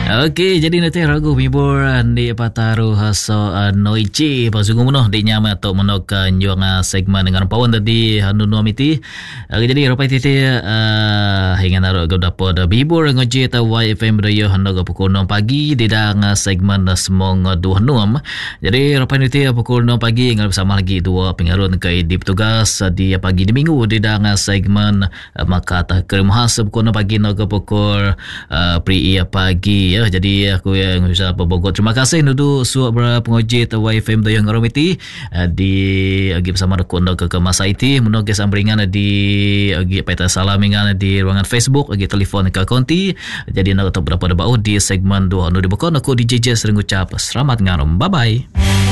Okey, jadi nanti ragu hibur di pataru haso noici pasungguh menuh di nyama atau menokan juang segmen dengan pawan tadi hanu nuamiti. Jadi rapai titi hingga naruh ke dapat hibur ngoji atau YFM radio hanu ke pukul 6 pagi di dang segmen semong 26. Jadi rapai titi pukul 6 pagi hingga bersama lagi dua pengarun ke di petugas di pagi di minggu di dang segmen makata kerimahas pukul 6 pagi ke pukul pri pagi ya. Jadi aku yang bisa berbogor. Terima kasih nudu suap pengoji YFM tu yang ngaromiti di agi bersama rekondo ke masa IT menok sambringan di agi peta salamingan di ruangan Facebook agi telefon ke konti. Jadi nak berapa bau di segmen 2 nu dibekon aku DJ Jess rengucap selamat ngarom. Bye bye.